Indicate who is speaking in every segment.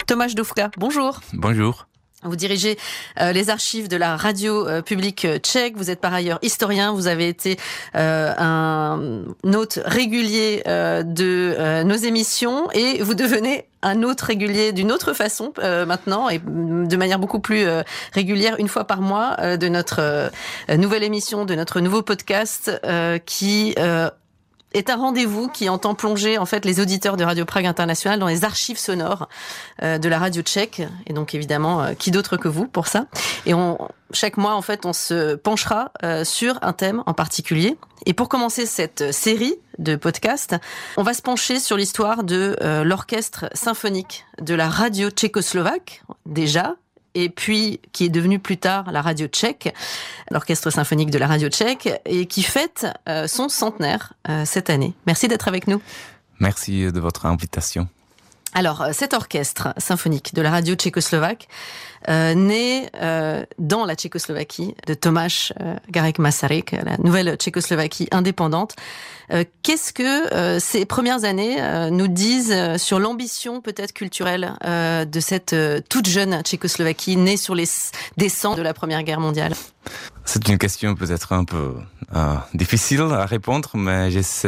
Speaker 1: Tomáš Dufka, bonjour.
Speaker 2: Bonjour.
Speaker 1: Vous dirigez les archives de la radio publique tchèque. Vous êtes par ailleurs historien. Vous avez été un hôte régulier de nos émissions et vous devenez un hôte régulier d'une autre façon maintenant et de manière beaucoup plus régulière, une fois par mois, de notre nouvelle émission, de notre nouveau podcast qui est un rendez-vous qui entend plonger en fait les auditeurs de Radio Prague International dans les archives sonores de la radio tchèque. Et donc évidemment, qui d'autre que vous pour ça. Et chaque mois, en fait, on se penchera sur un thème en particulier. Et pour commencer cette série de podcasts, on va se pencher sur l'histoire de l'orchestre symphonique de la radio tchécoslovaque, déjà, et puis qui est devenu plus tard la radio tchèque, l'orchestre symphonique de la radio tchèque, et qui fête son centenaire cette année. Merci d'être avec nous.
Speaker 2: Merci de votre invitation.
Speaker 1: Alors, cet orchestre symphonique de la radio tchécoslovaque, né dans la Tchécoslovaquie de Tomáš Garrigue Masaryk, la nouvelle Tchécoslovaquie indépendante. Qu'est-ce que ces premières années nous disent sur l'ambition peut-être culturelle de cette toute jeune Tchécoslovaquie née sur les descentes de la Première Guerre mondiale?
Speaker 2: C'est une question peut-être un peu difficile à répondre, mais j'essaie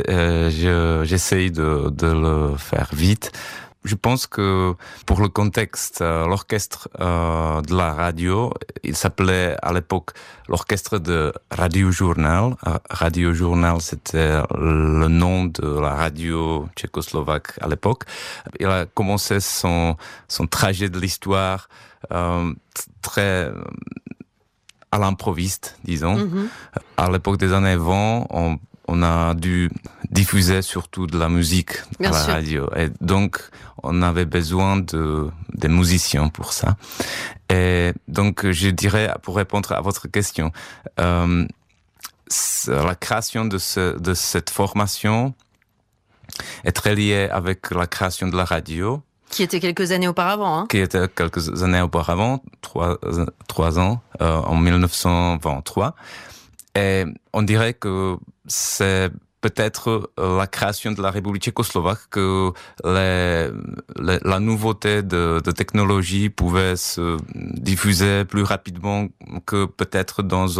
Speaker 2: de le faire vite. Je pense que pour le contexte, l'orchestre de la radio, il s'appelait à l'époque l'orchestre de Radiojournal. Radiojournal, c'était le nom de la radio tchécoslovaque à l'époque. Il a commencé son trajet de l'histoire très à l'improviste, disons. Mm-hmm. À l'époque des années 20, on a dû diffuser surtout de la musique à la radio. Et donc, on avait besoin des musiciens pour ça. Et donc, je dirais, pour répondre à votre question, la création de cette formation est très liée avec la création de la radio.
Speaker 1: Qui était quelques années auparavant, hein?
Speaker 2: Qui était quelques années auparavant, 3 ans, en 1923. Et on dirait que c'est peut-être la création de la République tchécoslovaque que la nouveauté de technologie pouvait se diffuser plus rapidement que peut-être dans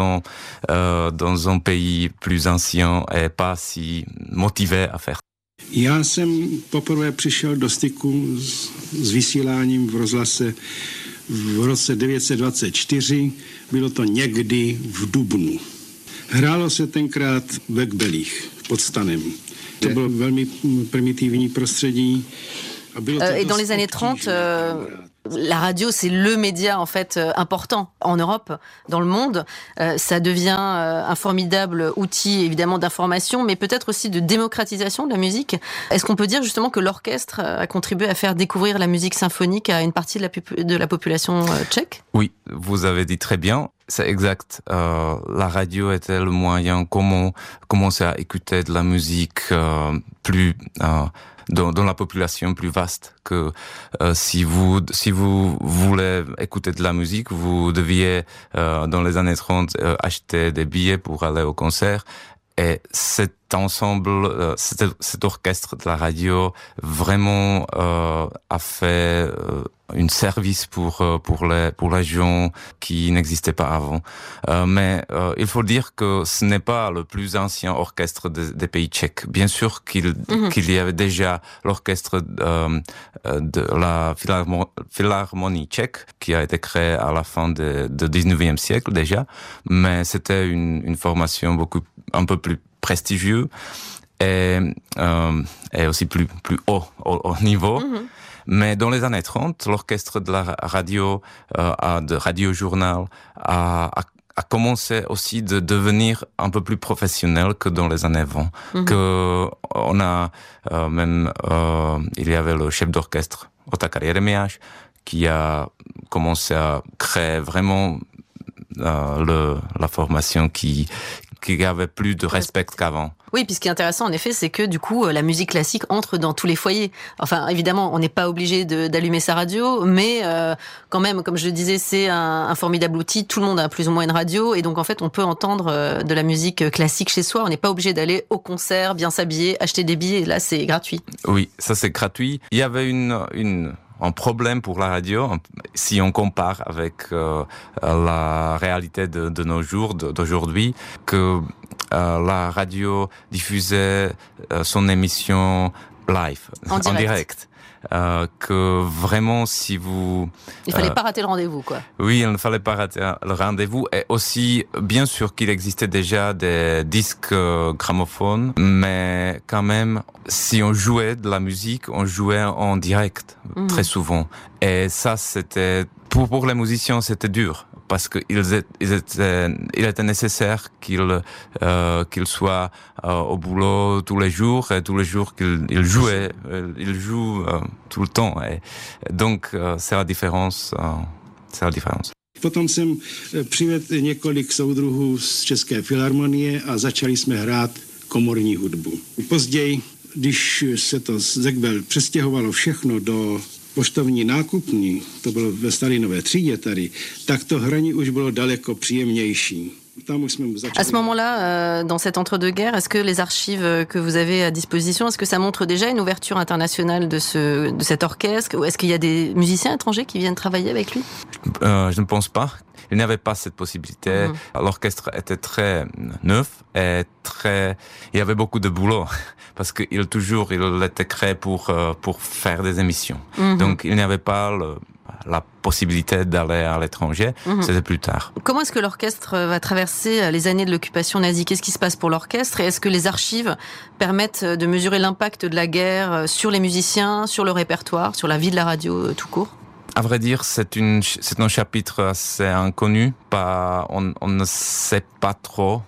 Speaker 2: un pays plus ancien et pas si motivé à faire.
Speaker 3: Já jsem poprvé přišel do styku s vysíláním v rozhlase v roce 1924. Bylo to někdy v dubnu. Hrálo se tenkrát ve Kbelích pod Stanem. To bylo velmi primitivní prostředí.
Speaker 1: Et dans les années 30, la radio, c'est le média en fait important en Europe, dans le monde. Ça devient un formidable outil évidemment d'information, mais peut-être aussi de démocratisation de la musique. Est-ce qu'on peut dire justement que l'orchestre a contribué à faire découvrir la musique symphonique à une partie de la population tchèque?
Speaker 2: Oui, vous avez dit très bien. C'est exact. La radio était le moyen comment commencer à écouter de la musique plus dans la population plus vaste que si vous voulez écouter de la musique, vous deviez dans les années 30 acheter des billets pour aller au concert. Et cet ensemble, cet orchestre de la radio vraiment a fait un service pour les gens qui n'existaient pas avant. Mais il faut dire que ce n'est pas le plus ancien orchestre des pays tchèques. Bien sûr qu'il y avait déjà l'orchestre de la Philharmonie tchèque qui a été créé à la fin du 19e siècle déjà, mais c'était une formation un peu plus prestigieux et aussi plus haut au niveau. Mm-hmm. Mais dans les années 30, l'orchestre de la radio, de Radiojournal, a commencé aussi de devenir un peu plus professionnel que dans les années 20. Mm-hmm. Que on a même, il y avait le chef d'orchestre, Otakar Jeremiáš, qui a commencé à créer vraiment la formation qui avait plus de respect qu'avant.
Speaker 1: Oui, puis ce qui est intéressant, en effet, c'est que du coup, la musique classique entre dans tous les foyers. Enfin, évidemment, on n'est pas obligé d'allumer sa radio, mais quand même, comme je le disais, c'est un formidable outil. Tout le monde a plus ou moins une radio, et donc en fait, on peut entendre de la musique classique chez soi. On n'est pas obligé d'aller au concert, bien s'habiller, acheter des billets. Là, c'est gratuit.
Speaker 2: Oui, ça c'est gratuit. Il y avait une un problème pour la radio si on compare avec la réalité de nos jours, d'aujourd'hui, que la radio diffusait son émission live,
Speaker 1: en direct.
Speaker 2: Que vraiment, si vous...
Speaker 1: Il fallait pas rater le rendez-vous, quoi.
Speaker 2: Oui, il ne fallait pas rater le rendez-vous. Et aussi, bien sûr qu'il existait déjà des disques gramophones, mais quand même, si on jouait de la musique, on jouait en direct, très souvent. Et ça, c'était... Pour les musiciens, c'était dur. Parce il était nécessaire qu'ils soient au boulot tous les jours, et tous les jours qu'ils jouaient, ils jouent tout le temps. Et donc, c'est la différence.
Speaker 3: Potom jsem přivedl několik soudruhů z České filharmonie a začali jsme hrát komorní hudbu. Později, když se to z Zegbel přestěhovalo všechno do poštovní nákupní, to bylo ve Stalinové třídě tady, tak to hraní už bylo daleko příjemnější.
Speaker 1: À ce moment-là, dans cet entre-deux-guerres, est-ce que les archives que vous avez à disposition, est-ce que ça montre déjà une ouverture internationale de cet orchestre, ou est-ce qu'il y a des musiciens étrangers qui viennent travailler avec lui?
Speaker 2: Je ne pense pas. Il n'y avait pas cette possibilité. L'orchestre était très neuf et il y avait beaucoup de boulot parce qu'il était créé pour faire des émissions. Donc il n'y avait pas la possibilité d'aller à l'étranger, c'était plus tard.
Speaker 1: Comment est-ce que l'orchestre va traverser les années de l'occupation nazie? Qu'est-ce qui se passe pour l'orchestre? Et est-ce que les archives permettent de mesurer l'impact de la guerre sur les musiciens, sur le répertoire, sur la vie de la radio tout court?
Speaker 2: À vrai dire, c'est un chapitre assez inconnu. On ne sait pas trop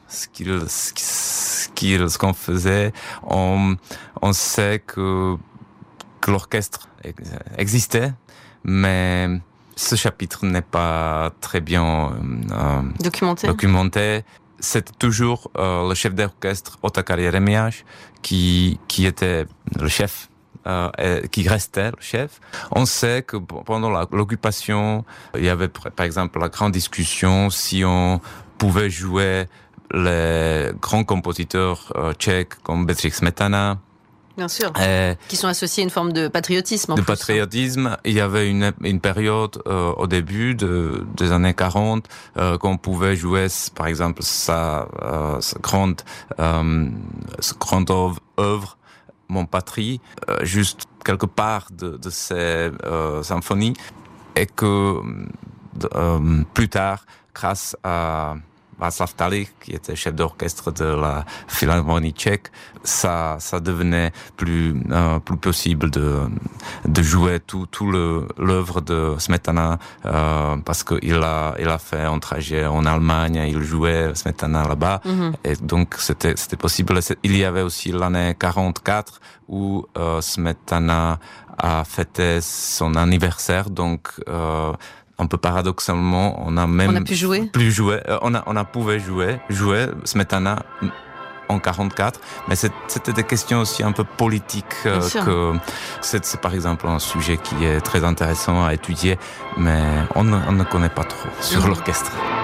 Speaker 2: ce qu'on faisait. On sait que l'orchestre existait, mais ce chapitre n'est pas très bien documenté. C'était toujours le chef d'orchestre Otakar Jeremias qui était le chef. Qui restait le chef. On sait que pendant l'occupation, il y avait par exemple la grande discussion si on pouvait jouer les grands compositeurs tchèques comme Bedřich Smetana.
Speaker 1: Bien sûr, qui sont associés à une forme de patriotisme.
Speaker 2: Il y avait une période au début des années 40 qu'on pouvait jouer, par exemple, sa grande œuvre, Mon Patrie, juste quelque part de ces symphonies, et que plus tard, grâce à Václav Talik, qui était chef d'orchestre de la Philharmonie tchèque, ça devenait plus possible de jouer tout l'œuvre de Smetana, parce qu'il a fait un trajet en Allemagne, il jouait Smetana là-bas, et donc c'était possible. Il y avait aussi l'année 44 où Smetana a fêté son anniversaire, donc un peu paradoxalement, on a pu jouer. On a pu jouer Smetana en 44, mais c'était des questions aussi un peu politiques. C'est par exemple un sujet qui est très intéressant à étudier, mais on ne connaît pas trop sur l'orchestre.